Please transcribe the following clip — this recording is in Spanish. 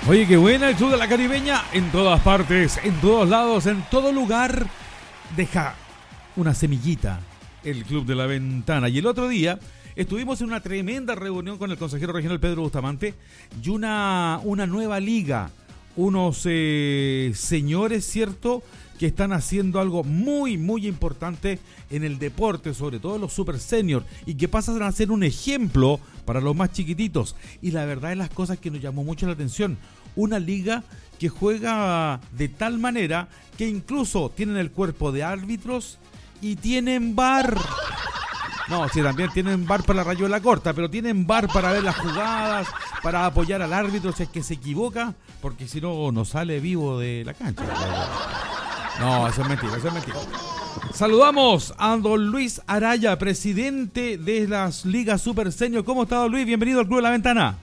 Oye, qué buena el Club de la Caribeña. En todas partes, en todos lados, en todo lugar. Deja una semillita el Club de la Ventana. Y el otro día estuvimos en una tremenda reunión con el consejero regional Pedro Bustamante y una nueva liga. Unos señores, ¿cierto?, que están haciendo algo muy, muy importante en el deporte, sobre todo los super senior, y que pasan a ser un ejemplo para los más chiquititos. Y la verdad es las cosas que nos llamó mucho la atención. Una liga que juega de tal manera que incluso tienen el cuerpo de árbitros y tienen VAR. No, sí, también tienen VAR para la rayuela corta, pero tienen VAR para ver las jugadas, para apoyar al árbitro si es que se equivoca, porque si no, no sale vivo de la cancha. No, eso es mentira, eso es mentira. Saludamos a don Luis Araya, presidente de las ligas Super Senior. ¿Cómo está, don Luis? Bienvenido al Club de la Ventana.